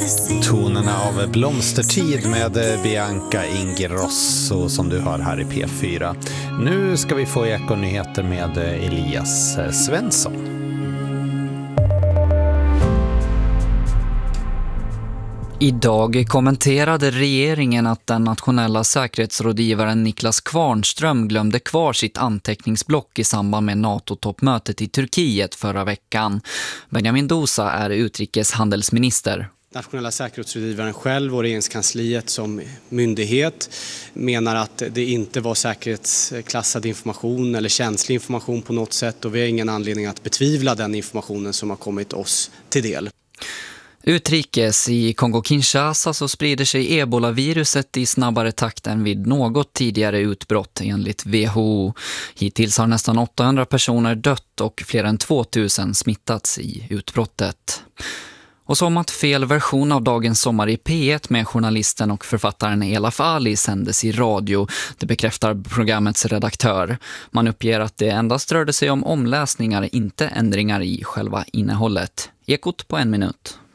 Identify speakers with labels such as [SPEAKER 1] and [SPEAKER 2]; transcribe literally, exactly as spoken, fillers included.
[SPEAKER 1] Tonerna av Blomstertid med Bianca Ingrosso som du hör här i P fyra. Nu ska vi få Ekonyheter med Elias Svensson.
[SPEAKER 2] Idag kommenterade regeringen att den nationella säkerhetsrådgivaren Niklas Kvarnström glömde kvar sitt anteckningsblock i samband med NATO-toppmötet i Turkiet förra veckan. Benjamin Dosa är utrikeshandelsminister.
[SPEAKER 3] Nationella säkerhetsrådgivaren själv och regeringskansliet som myndighet menar att det inte var säkerhetsklassad information eller känslig information på något sätt, och vi har ingen anledning att betvivla den informationen som har kommit oss till del.
[SPEAKER 2] Utrikes i Kongo-Kinshasa så sprider sig ebola-viruset i snabbare takt än vid något tidigare utbrott enligt W H O. Hittills har nästan åttahundra personer dött och fler än tvåtusen smittats i utbrottet. Och som att fel version av Dagens sommar i P ett med journalisten och författaren Elaf Ali sändes i radio. Det bekräftar programmets redaktör. Man uppger att det endast rörde sig om omläsningar, inte ändringar i själva innehållet. Ekot på en minut.